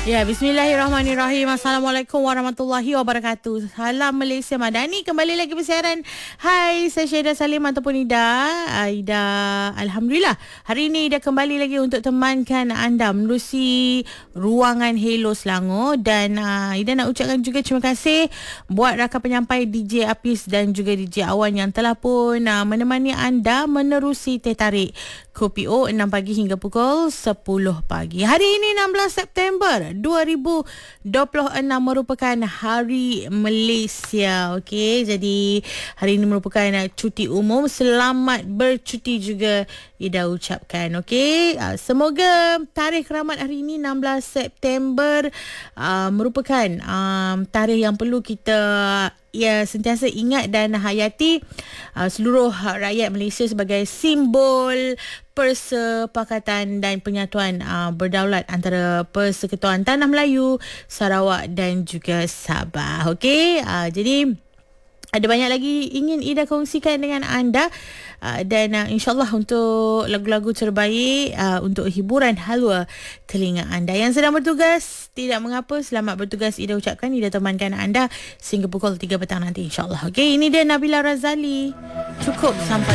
Ya, bismillahirrahmanirrahim. Assalamualaikum warahmatullahi wabarakatuh. Salam Malaysia Madani. Kembali lagi bersiaran. Hai, saya Syedah Salim ataupun Ida. Ida, Alhamdulillah. Hari ini Ida kembali lagi untuk temankan anda menerusi ruangan Hello Selangor. Dan Ida nak ucapkan juga terima kasih buat rakan penyampai DJ Apis dan juga DJ Awan yang telah pun menemani anda menerusi Teh Tarik Kopi O 6 pagi hingga pukul 10 pagi. Hari ini 16 September 2026 merupakan Hari Malaysia. Okey, jadi hari ini merupakan cuti umum. Selamat bercuti juga Ida ucapkan. Okey, semoga tarikh rahmat hari ini 16 September merupakan tarikh yang perlu kita sentiasa ingat dan hayati seluruh rakyat Malaysia sebagai simbol persepakatan dan penyatuan berdaulat antara Persekutuan Tanah Melayu, Sarawak dan juga Sabah. Okey, jadi ada banyak lagi ingin Ida kongsikan dengan anda dan insyaAllah untuk lagu-lagu terbaik untuk hiburan halwa telinga anda. Yang sedang bertugas, tidak mengapa, selamat bertugas Ida ucapkan. Ida temankan anda sehingga pukul 3 petang nanti insyaAllah. Okey, ini dia Nabila Razali. Cukup sampai